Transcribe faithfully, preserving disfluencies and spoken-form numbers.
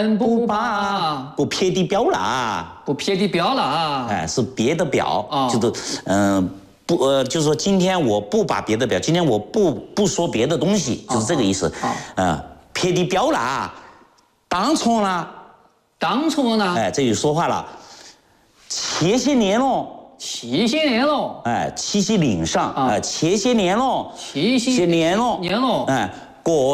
不把不撇的表啦， 不撇的表啦， 哎，是别的表， 哦、 就是嗯、呃、不呃，就是说今天我不把别的表，今天我不不说别的东西，就是这个意思。啊、 哦呃，撇的表啦，当初呢， 当初呢， 哎，这就说话了，前些年喽。 七些年喽， 哎，七夕岭上，哎，前些年喽， 七些些年喽， 年喽， 哎，过。